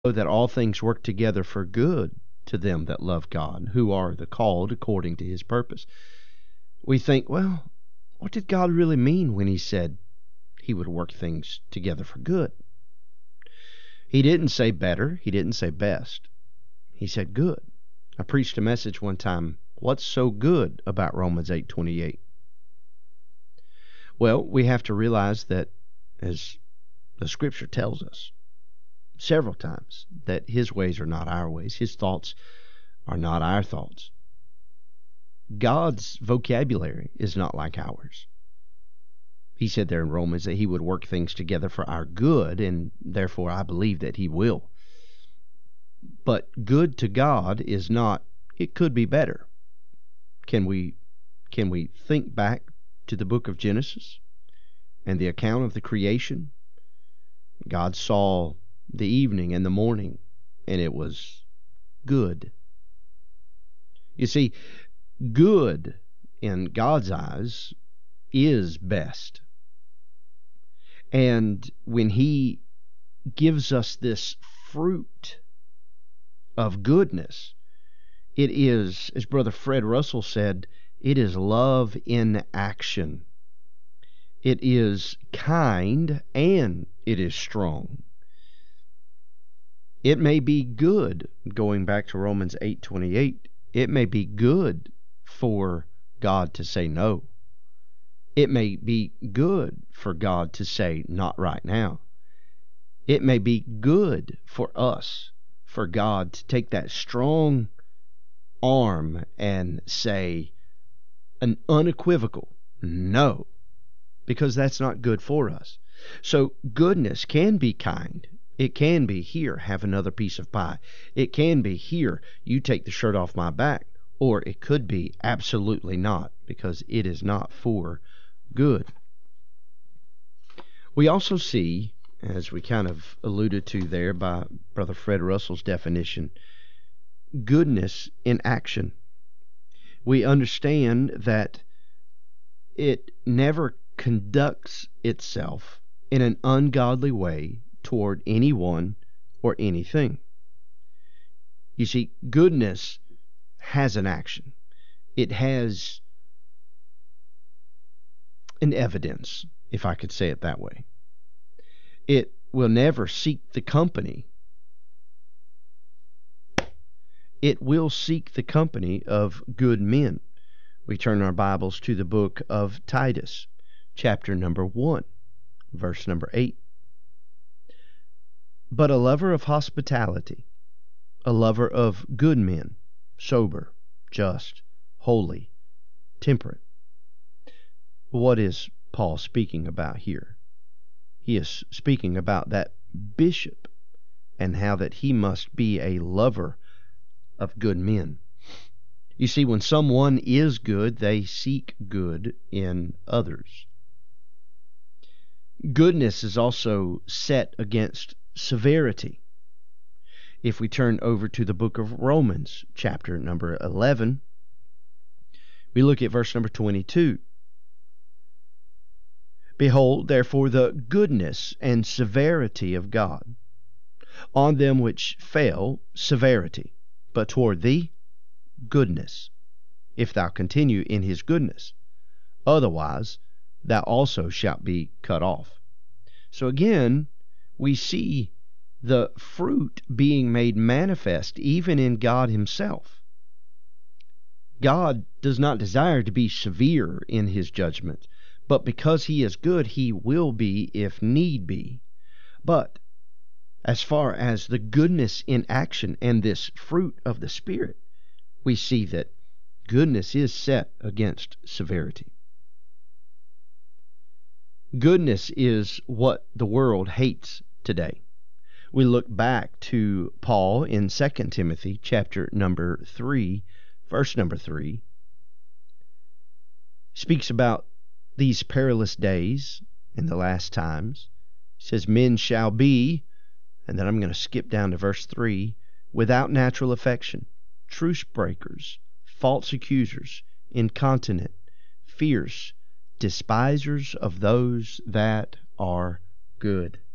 that all things work together for good to them that love God, who are the called according to his purpose. We think, well, what did God really mean when he said he would work things together for good? He didn't say better. He didn't say best. He said good. I preached a message one time, what's so good about Romans 8:28? Well, we have to realize that, as the Scripture tells us several times, that his ways are not our ways. His thoughts are not our thoughts. God's vocabulary is not like ours. He said there in Romans that he would work things together for our good, and therefore I believe that he will. But good to God is not, it could be better. Can we think back to the book of Genesis and the account of the creation? God saw the evening and the morning, and it was good. You see, good in God's eyes is best. And when he gives us this fruit of goodness, it is, as Brother Fred Russell said, it is love in action. It is kind and it is strong. It may be good, going back to Romans 8:28, it may be good for God to say no. It may be good for God to say not right now. It may be good for us, for God to take that strong arm and say an unequivocal no, because that's not good for us. So goodness can be kind. It can be, here, have another piece of pie. It can be, here, you take the shirt off my back. Or it could be absolutely not, because it is not for good. We also see, as we kind of alluded to there by Brother Fred Russell's definition, goodness in action. We understand that it never conducts itself in an ungodly way toward anyone or anything. You see, goodness has an action. It has an evidence, if I could say it that way. It will never seek the company. It will seek the company of good men. We turn our Bibles to the book of Titus, chapter number 1, verse number 8. But a lover of hospitality, a lover of good men, sober, just, holy, temperate. What is Paul speaking about here? He is speaking about that bishop and how that he must be a lover of good men. You see, when someone is good, they seek good in others. Goodness is also set against severity. If we turn over to the book of Romans, chapter number 11, we look at verse number 22. Behold, therefore, the goodness and severity of God. On them which fail, severity, but toward thee, goodness, if thou continue in his goodness. Otherwise, thou also shalt be cut off. So again, we see the fruit being made manifest even in God himself. God does not desire to be severe in his judgment, but because he is good, he will be if need be. But as far as the goodness in action and this fruit of the Spirit, we see that goodness is set against severity. Goodness is what the world hates today. We look back to Paul in 2 Timothy chapter number 3, verse number 3. Speaks about these perilous days in the last times. He says, men shall be, and then I'm going to skip down to verse 3, without natural affection, truce breakers, false accusers, incontinent, fierce, despisers of those that are good.